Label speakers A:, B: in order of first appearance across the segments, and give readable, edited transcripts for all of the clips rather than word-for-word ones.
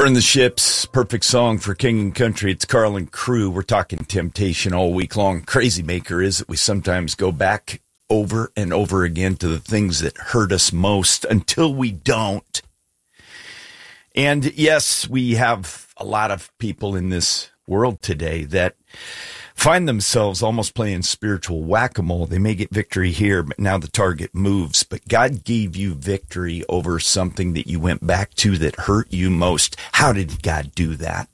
A: Burn the Ships, perfect song for King and Country. It's Carl and Crew. We're talking temptation all week long. Crazy maker is that we sometimes go back over and over again to the things that hurt us most until we don't. And yes, we have a lot of people in this world today that find themselves almost playing spiritual whack-a-mole. They may get victory here, but now the target moves. But God gave you victory over something that you went back to that hurt you most. How did God do that?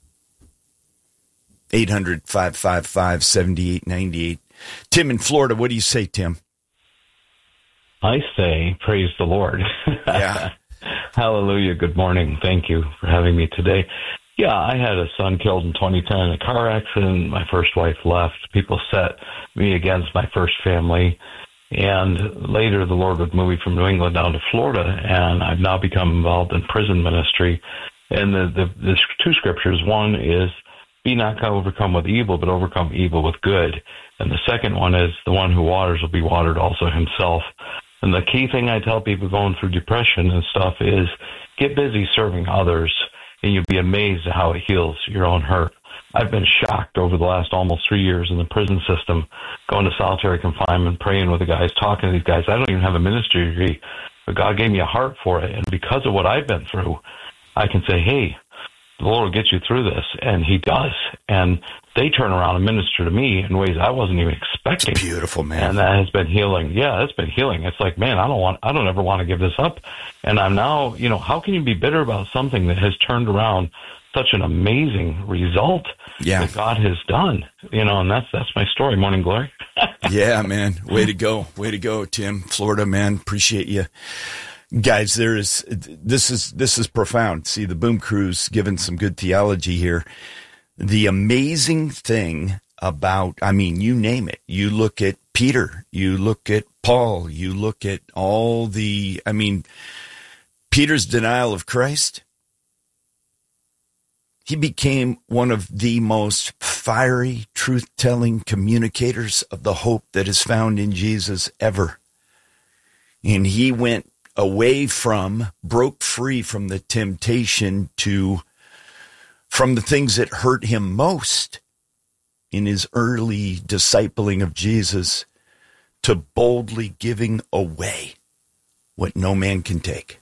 A: 800-555-7898. Tim in Florida, what do you say, Tim?
B: I say, praise the Lord.
A: Yeah.
B: Hallelujah. Good morning. Thank you for having me today. Yeah, I had a son killed in 2010 in a car accident. My first wife left. People set me against my first family. And later the Lord would move me from New England down to Florida, and I've now become involved in prison ministry. And the two scriptures, one is, be not overcome with evil, but overcome evil with good. And the second one is, the one who waters will be watered also himself. And the key thing I tell people going through depression and stuff is, get busy serving others, and you'll be amazed at how it heals your own hurt. I've been shocked over the last almost 3 years in the prison system, going to solitary confinement, praying with the guys, talking to these guys. I don't even have a ministry degree, but God gave me a heart for it. And because of what I've been through, I can say, hey, the Lord will get you through this. And he does. And they turn around and minister to me in ways I wasn't even expecting.
A: It's beautiful, man.
B: And that has been healing. Yeah, it's been healing. It's like, man, I don't ever want to give this up. And I'm now, how can you be bitter about something that has turned around such an amazing result that God has done? And that's my story. Morning glory.
A: Yeah, man. Way to go. Way to go, Tim. Florida, man. Appreciate you. Guys, this is profound. See, the Boom Crew's given some good theology here. The amazing thing about, you name it. You look at Peter, you look at Paul, you look at all Peter's denial of Christ. He became one of the most fiery, truth-telling communicators of the hope that is found in Jesus ever. And he went broke free from the temptation from the things that hurt him most in his early discipling of Jesus, to boldly giving away what no man can take.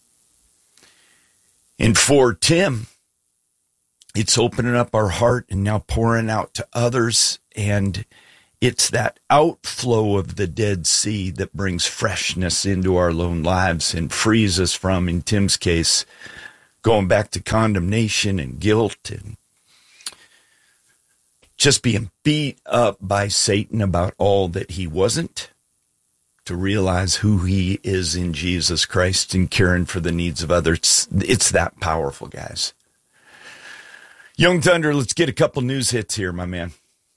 A: And for Tim, it's opening up our heart and now pouring out to others, and it's that outflow of the Dead Sea that brings freshness into our lone lives and frees us from, in Tim's case, going back to condemnation and guilt and just being beat up by Satan about all that he wasn't, to realize who he is in Jesus Christ and caring for the needs of others. It's that powerful, guys. Young Thunder, let's get a couple news hits here, my man.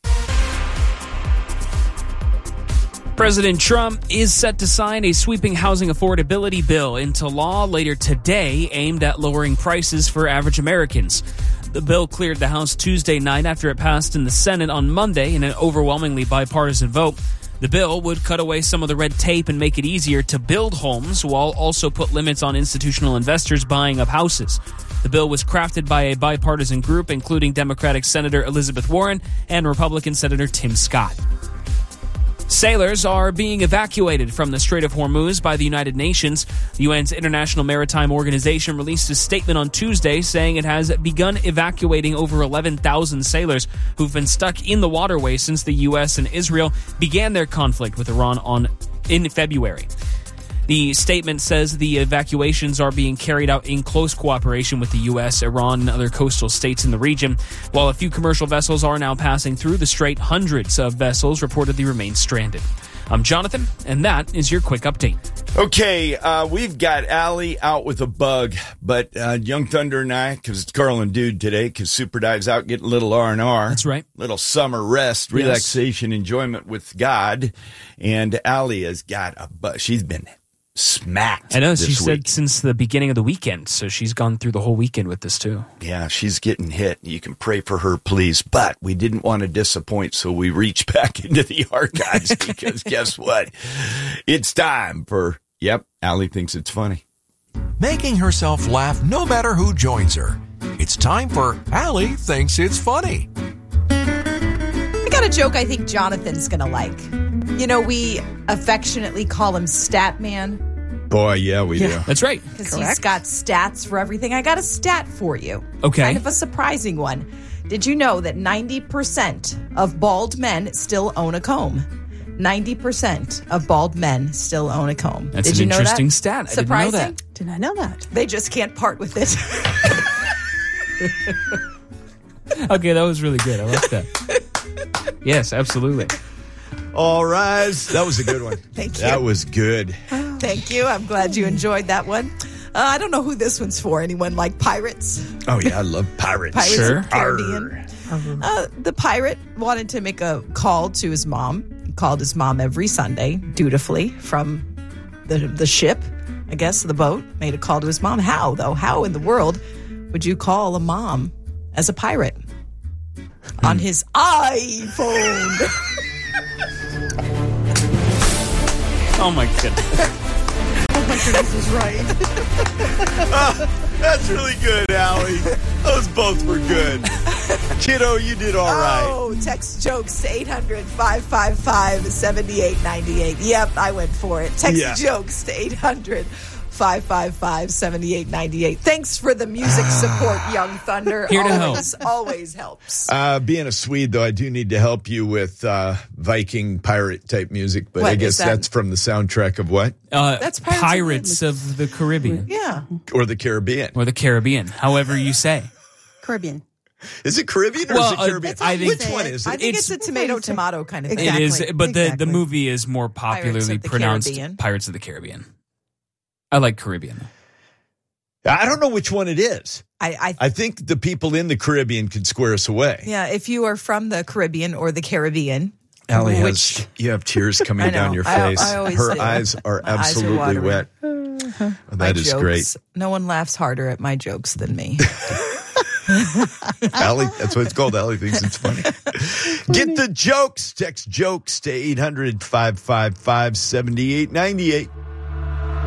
C: President Trump is set to sign a sweeping housing affordability bill into law later today, aimed at lowering prices for average Americans. The bill cleared the House Tuesday night after it passed in the Senate on Monday in an overwhelmingly bipartisan vote. The bill would cut away some of the red tape and make it easier to build homes, while also put limits on institutional investors buying up houses. The bill was crafted by a bipartisan group, including Democratic Senator Elizabeth Warren and Republican Senator Tim Scott. Sailors are being evacuated from the Strait of Hormuz by the United Nations. The UN's International Maritime Organization released a statement on Tuesday saying it has begun evacuating over 11,000 sailors who've been stuck in the waterway since the U.S. and Israel began their conflict with Iran in February. The statement says the evacuations are being carried out in close cooperation with the U.S., Iran, and other coastal states in the region. While a few commercial vessels are now passing through the strait, hundreds of vessels reportedly remain stranded. I'm Jonathan, and that is your quick update.
A: Okay, we've got Allie out with a bug, but Young Thunder and I, because it's Carl and Dude today, because Super Dive's out getting a little R&R.
C: That's right.
A: Little summer rest, relaxation, enjoyment with God. And Allie has got a bug. She's been smacked.
C: I know, she
A: week.
C: said since the beginning of the weekend, so she's gone through the whole weekend with this too.
A: Yeah, she's getting hit. You can pray for her, please. But we didn't want to disappoint, so we reached back into the archives because guess what? It's time for, Allie thinks it's funny.
D: Making herself laugh no matter who joins her. It's time for Allie Thinks It's Funny.
E: I got a joke I think Jonathan's going to like. You know, we affectionately call him Stat Man.
A: Boy, yeah, we do.
C: That's right.
E: Because he's got stats for everything. I got a stat for you.
C: Okay.
E: Kind of a surprising one. Did you know that 90% of bald men still own a comb? 90% of bald men still own a comb.
C: That's
E: Did
C: an
E: you know
C: interesting
E: that?
C: stat.
E: Surprising?
C: I didn't know that.
F: Did not know that.
E: They just can't part with it.
C: Okay, that was really good. I like that. Yes, absolutely.
A: All rise. That was a good one.
E: Thank you.
A: That was good.
E: Thank you. I'm glad you enjoyed that one. I don't know who this one's for. Anyone like pirates?
A: Oh, yeah, I love pirates.
E: Pirates
C: Sure.
E: of the Caribbean. The pirate wanted to make a call to his mom. He called his mom every Sunday, dutifully, from the ship, I guess, the boat. Made a call to his mom. How, though? How in the world would you call a mom as a pirate? On his iPhone.
C: Oh, my goodness.
E: This is right.
A: That's really good, Allie. Those both were good. Kiddo, you did all right.
E: Oh, text jokes to 800-555-7898. Yep, I went for it. Text jokes to 800-555-7898. Thanks for the music support, Young Thunder.
C: Here to help.
E: Always helps.
A: Being a Swede, though, I do need to help you with Viking pirate type music, but
E: What
A: I guess
E: is that?
A: that's from the soundtrack of what?
E: That's
C: Pirates of the Caribbean.
E: Yeah.
A: Or the Caribbean.
C: Or the Caribbean, however you say.
F: Caribbean.
A: Is it Caribbean or
C: Well,
A: is it Caribbean?
C: I think-
A: Which one is
E: I
A: it?
E: think it's a tomato kind of thing.
C: It is, but
F: Exactly.
C: the movie is more popularly
E: of the
C: pronounced
E: Caribbean.
C: Pirates of the Caribbean. I like Caribbean.
A: I don't know which one it is.
E: I
A: think the people in the Caribbean could square us away.
E: yeah, if you are from the Caribbean or the Caribbean,
A: Allie
E: which
A: you have tears coming
E: I know.
A: down your
E: I
A: face.
E: always
A: Her
E: do.
A: eyes are
E: My eyes are
A: absolutely
E: watering.
A: wet. That is
E: jokes,
A: great.
E: No one laughs harder at my jokes than me.
A: Allie, that's what it's called. Allie thinks it's funny. Get the jokes. Text jokes to 800-555-7898.